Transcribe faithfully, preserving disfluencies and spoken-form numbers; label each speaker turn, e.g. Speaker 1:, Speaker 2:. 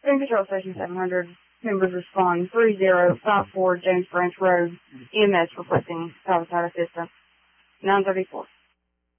Speaker 1: Phantom Patrol Station seven hundred. Members respond three zero five four James Branch Road. E M S requesting Palisade assistance. nine thirty-four.